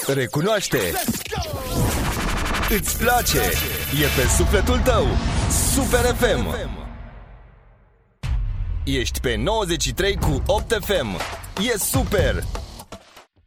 Recunoaște. Îți place. E pe sufletul tău. Super FM. Ești pe 93 cu 8 FM. E super.